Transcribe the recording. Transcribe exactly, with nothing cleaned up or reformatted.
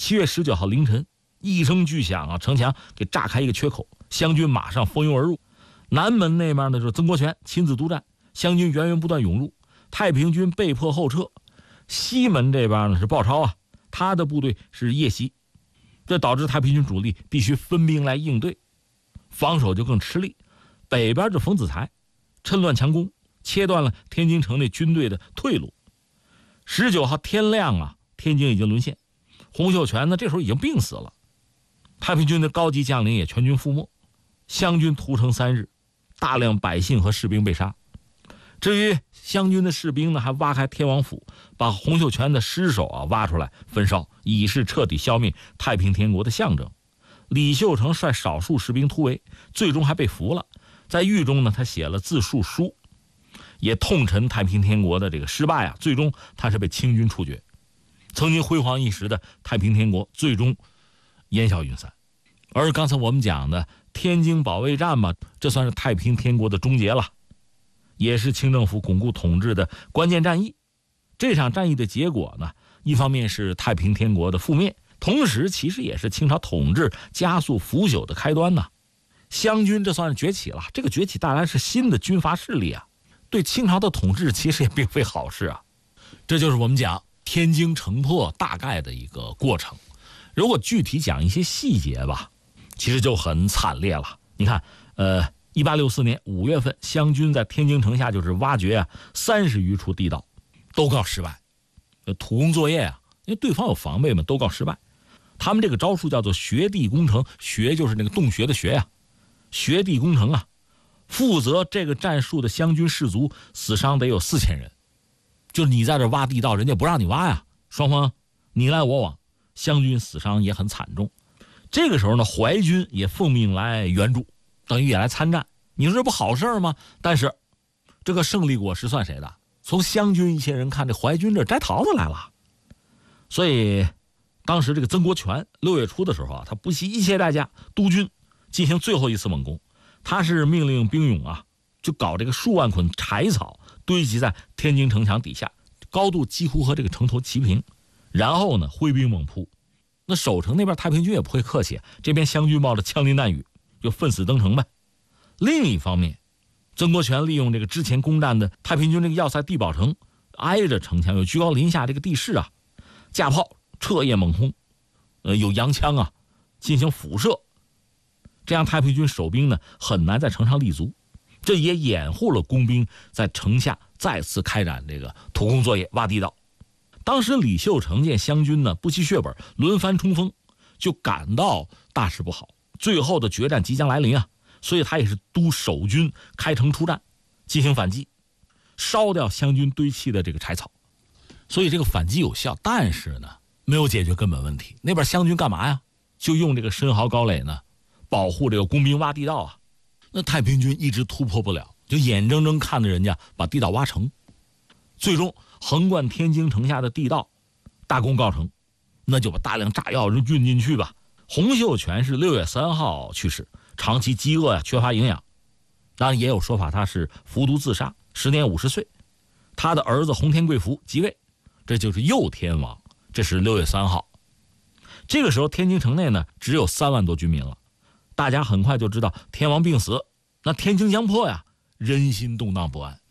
七月十九号凌晨，一声巨响啊，城墙给炸开一个缺口，湘军马上蜂拥而入。南门那边呢，就是曾国荃亲自督战，湘军源源不断涌入，太平军被迫后撤。西门这边呢是鲍超啊，他的部队是夜袭，这导致太平军主力必须分兵来应对，防守就更吃力。北边这冯子材趁乱强攻，切断了天津城内军队的退路。十九号天亮啊，天津已经沦陷，洪秀全呢这时候已经病死了，太平军的高级将领也全军覆没，湘军屠城三日，大量百姓和士兵被杀。至于湘军的士兵呢，还挖开天王府，把洪秀全的尸首啊挖出来焚烧，以示彻底消灭太平天国的象征。李秀成率少数士兵突围，最终还被俘了。在狱中呢，他写了自述书，也痛陈太平天国的这个失败啊，最终他是被清军处决。曾经辉煌一时的太平天国最终烟消云散。而刚才我们讲的天津保卫战嘛，这算是太平天国的终结了，也是清政府巩固统治的关键战役。这场战役的结果呢，一方面是太平天国的覆灭，同时其实也是清朝统治加速腐朽的开端呢。湘军这算是崛起了，这个崛起带来是新的军阀势力啊，对清朝的统治其实也并非好事啊。这就是我们讲天津城破大概的一个过程。如果具体讲一些细节吧，其实就很惨烈了。你看，呃，一八六四年五月份，湘军在天津城下就是挖掘啊三十余处地道，都告失败。土工作业啊，因为对方有防备嘛，都告失败。他们这个招数叫做穴地工程，穴就是那个洞穴的穴呀、啊，穴地工程啊。负责这个战术的湘军士卒死伤得有四千人，就是你在这挖地道，人家不让你挖呀，双方你来我往，湘军死伤也很惨重。这个时候呢，淮军也奉命来援助，等于也来参战。你说这不好事吗？但是这个胜利果实算谁的？从湘军一些人看，这淮军这摘桃子来了。所以当时这个曾国荃六月初的时候啊，他不惜一切代价督军进行最后一次猛攻。他是命令兵勇啊，就搞这个数万捆柴草堆积在天津城墙底下，高度几乎和这个城头齐平，然后呢挥兵猛扑。那守城那边太平军也不会客气，这边湘军冒着枪林弹雨就奋死登城呗。另一方面，曾国荃利用这个之前攻占的太平军这个要塞地堡城，挨着城墙有居高临下这个地势啊，架炮彻夜猛轰，呃有洋枪啊进行辐射，这样太平军守兵呢很难在城上立足，这也掩护了工兵在城下再次开展这个土工作业挖地道。当时李秀成见湘军呢不惜血本轮番冲锋，就感到大事不好，最后的决战即将来临啊，所以他也是督守军开城出战，进行反击，烧掉湘军堆砌的这个柴草。所以这个反击有效，但是呢没有解决根本问题。那边湘军干嘛呀？就用这个深壕高垒呢保护这个工兵挖地道啊。那太平军一直突破不了，就眼睁睁看着人家把地道挖成，最终横贯天津城下的地道大功告成，那就把大量炸药运进去吧。洪秀全是六月三号去世，长期饥饿呀、啊，缺乏营养。当然也有说法他是服毒自杀，时年五十岁。他的儿子洪天贵福即位，这就是右天王。这是六月三号。这个时候天津城内呢只有三万多军民了，大家很快就知道天王病死，那天津将破呀，人心动荡不安。